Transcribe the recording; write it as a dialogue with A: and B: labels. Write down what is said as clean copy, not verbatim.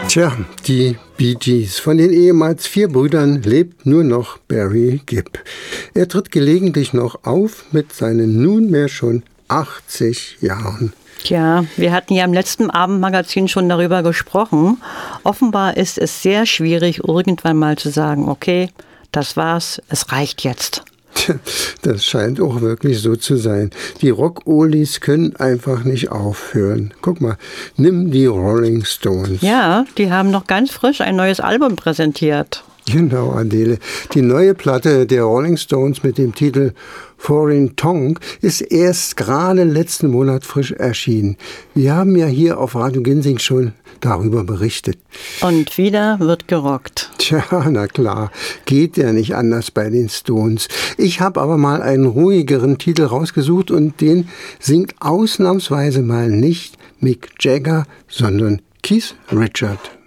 A: Tja, die Bee Gees. Von den ehemals 4 Brüdern lebt nur noch Barry Gibb. Er tritt gelegentlich noch auf mit seinen nunmehr schon 80 Jahren.
B: Ja, wir hatten ja im letzten Abendmagazin schon darüber gesprochen. Offenbar ist es sehr schwierig, irgendwann mal zu sagen, okay, das war's, es reicht jetzt.
A: Das scheint auch wirklich so zu sein. Die Rock-Olis können einfach nicht aufhören. Guck mal, nimm die Rolling Stones.
B: Ja, die haben noch ganz frisch ein neues Album präsentiert.
A: Genau, Adele. Die neue Platte der Rolling Stones mit dem Titel Foreign Tongue ist erst gerade letzten Monat frisch erschienen. Wir haben ja hier auf Radio Ginsing schon darüber berichtet.
B: Und wieder wird gerockt.
A: Tja, na klar, geht ja nicht anders bei den Stones. Ich habe aber mal einen ruhigeren Titel rausgesucht und den singt ausnahmsweise mal nicht Mick Jagger, sondern Keith Richards.